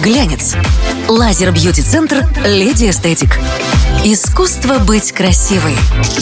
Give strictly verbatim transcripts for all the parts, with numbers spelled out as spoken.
Глянец. Лазер-бьюти-центр «Леди Эстетик». Искусство быть красивой.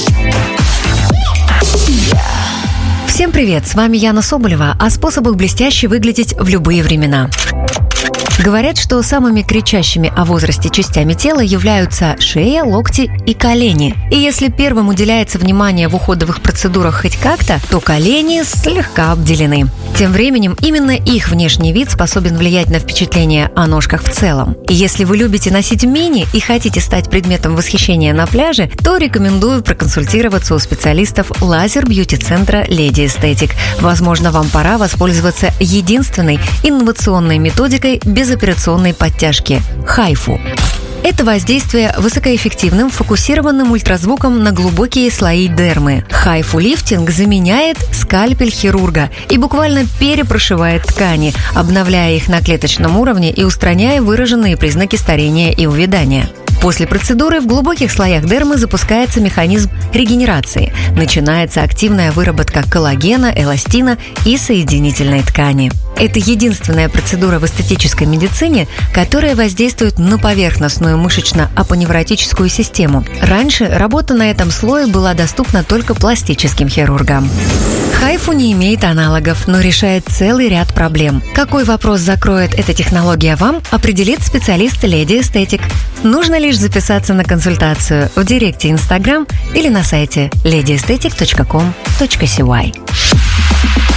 Всем привет, с вами Яна Соболева о способах блестяще выглядеть в любые времена. Говорят, что самыми кричащими о возрасте частями тела являются шея, локти и колени. И если первым уделяется внимание в уходовых процедурах хоть как-то, то колени слегка обделены. Тем временем именно их внешний вид способен влиять на впечатление о ножках в целом. И если вы любите носить мини и хотите стать предметом восхищения на пляже, то рекомендую проконсультироваться у специалистов лазер-бьюти-центра «Леди Эстетик». Возможно, вам пора воспользоваться единственной инновационной методикой безоперационной подтяжки – хайфу. Это воздействие высокоэффективным фокусированным ультразвуком на глубокие слои дермы. Хайфу-лифтинг заменяет скальпель хирурга и буквально перепрошивает ткани, обновляя их на клеточном уровне и устраняя выраженные признаки старения и увядания. После процедуры в глубоких слоях дермы запускается механизм регенерации. Начинается активная выработка коллагена, эластина и соединительной ткани. Это единственная процедура в эстетической медицине, которая воздействует на поверхностную мышечно-апоневротическую систему. Раньше работа на этом слое была доступна только пластическим хирургам. Хайфу не имеет аналогов, но решает целый ряд проблем. Какой вопрос закроет эта технология вам, определит специалист Леди Эстетик. Нужно лишь записаться на консультацию в директе Инстаграм или на сайте леди эстетик точка ком точка си уай.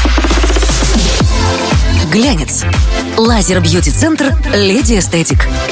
Глянец. Лазер-бьюти-центр «Леди Эстетик».